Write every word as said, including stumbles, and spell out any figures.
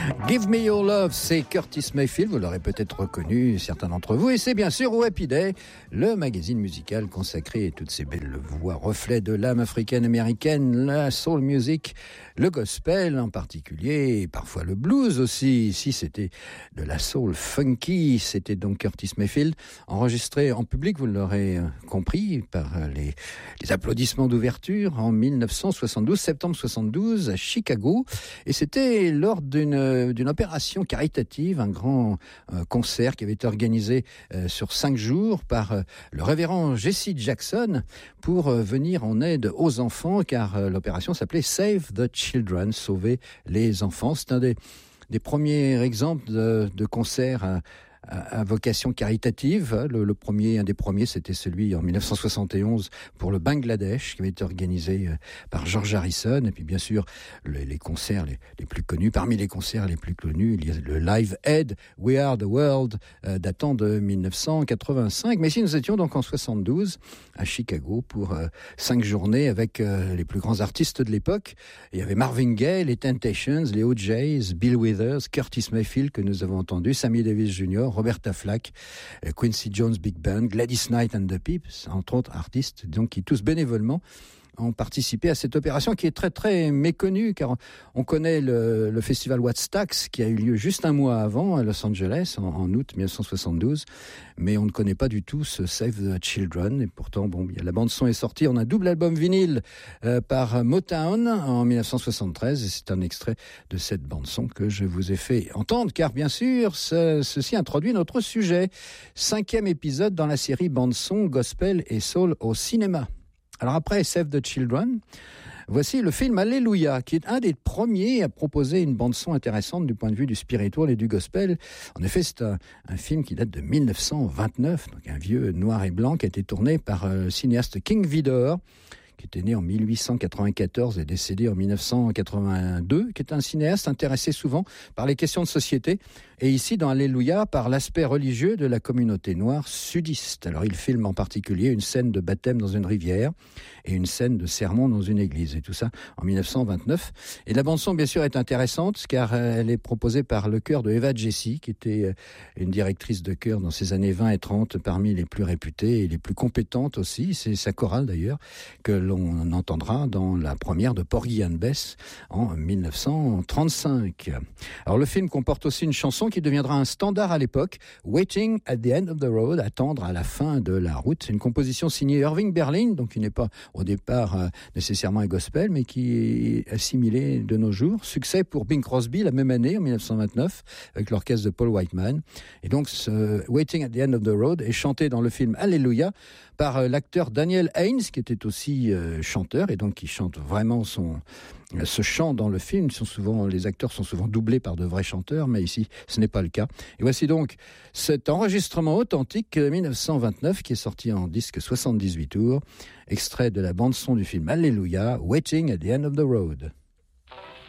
Give Me Your Love, c'est Curtis Mayfield, vous l'aurez peut-être reconnu, certains d'entre vous, et c'est bien sûr Happy Day, le magazine musical consacré à toutes ces belles voix, reflets de l'âme africaine-américaine, la soul music, le gospel en particulier, et parfois le blues aussi. Ici, c'était de la soul funky, c'était donc Curtis Mayfield, enregistré en public, vous l'aurez compris, par les, les applaudissements d'ouverture en dix-neuf cent soixante-douze, septembre soixante-douze, à Chicago, et c'était lors d'une, d'une opération caritative, un grand euh, concert qui avait été organisé euh, sur cinq jours par euh, le révérend Jesse Jackson pour euh, venir en aide aux enfants, car euh, l'opération s'appelait Save the Children, sauver les enfants. C'est un des, des premiers exemples de, de concerts à, à, à vocation caritative. Le, le premier, un des premiers, c'était celui en dix-neuf cent soixante et onze pour le Bangladesh, qui avait été organisé par George Harrison. Et puis bien sûr, le, les concerts les, les plus connus. Parmi les concerts les plus connus, il y a le Live Aid, We Are the World, euh, datant de dix-neuf cent quatre-vingt-cinq. Mais ici, nous étions donc en soixante-douze à Chicago pour euh, cinq journées avec euh, les plus grands artistes de l'époque. Il y avait Marvin Gaye, les Temptations, les O J's, Bill Withers, Curtis Mayfield que nous avons entendu, Sammy Davis junior, Roberta Flack, Quincy Jones Big Band, Gladys Knight and the Pips, entre autres artistes, donc qui tous bénévolement ont participé à cette opération qui est très très méconnue, car on connaît le, le festival Wattstax qui a eu lieu juste un mois avant à Los Angeles en, en août dix-neuf cent soixante-douze, mais on ne connaît pas du tout ce Save the Children. Et pourtant, bon, la bande son est sortie en un double album vinyle euh, par Motown en dix-neuf cent soixante-treize, et c'est un extrait de cette bande son que je vous ai fait entendre, car bien sûr, ce, ceci introduit notre sujet, cinquième épisode dans la série bande son gospel et soul au cinéma. Alors après Save the Children, voici le film Alléluia, qui est un des premiers à proposer une bande-son intéressante du point de vue du spiritual et du gospel. En effet, c'est un, un film qui date de dix-neuf cent vingt-neuf, donc un vieux noir et blanc qui a été tourné par le cinéaste King Vidor, qui était né en dix-huit cent quatre-vingt-quatorze et décédé en dix-neuf cent quatre-vingt-deux, qui est un cinéaste intéressé souvent par les questions de société, et ici dans Alléluia par l'aspect religieux de la communauté noire sudiste. Alors il filme en particulier une scène de baptême dans une rivière et une scène de sermon dans une église, et tout ça en dix-neuf cent vingt-neuf. Et la bande-son bien sûr est intéressante car elle est proposée par le chœur de Eva Jessy, qui était une directrice de chœur dans ces années vingt et trente, parmi les plus réputées et les plus compétentes aussi. C'est sa chorale d'ailleurs que l'on entendra dans la première de Porgy and Bess en dix-neuf cent trente-cinq. Alors le film comporte aussi une chanson qui deviendra un standard à l'époque, Waiting at the End of the Road, attendre à la fin de la route. C'est une composition signée Irving Berlin, donc qui n'est pas au départ euh, nécessairement un gospel, mais qui est assimilé de nos jours. Succès pour Bing Crosby la même année, en dix-neuf cent vingt-neuf, avec l'orchestre de Paul Whiteman. Et donc ce Waiting at the End of the Road est chanté dans le film Alléluia par euh, l'acteur Daniel Haynes, qui était aussi euh, chanteur, et donc qui chante vraiment son ce chant dans le film. Sont souvent, les acteurs sont souvent doublés par de vrais chanteurs, mais ici, ce n'est pas le cas. Et voici donc cet enregistrement authentique de dix-neuf cent vingt-neuf qui est sorti en disque soixante-dix-huit tours, extrait de la bande-son du film Alléluia, Waiting at the End of the Road.